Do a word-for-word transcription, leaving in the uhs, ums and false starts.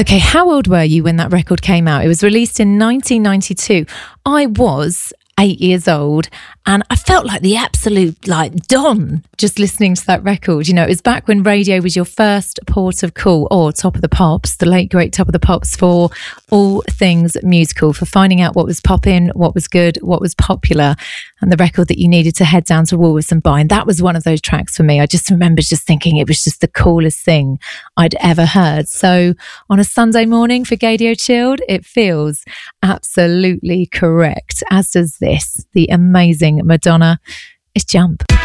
Okay, how old were you when that record came out? It was released in nineteen ninety-two. I was eight years old and I felt like the absolute like Don just listening to that record. You know, it was back when radio was your first port of call, or Top of the Pops, the late great Top of the Pops, for all things musical, for finding out what was popping, what was good, what was popular, and the record that you needed to head down to Woolworths and buy. And that was one of those tracks for me. I just remember just thinking it was just the coolest thing I'd ever heard. So on a Sunday morning for Gaydio Chilled, it feels absolutely correct, as does this, the amazing Madonna. It's Jump.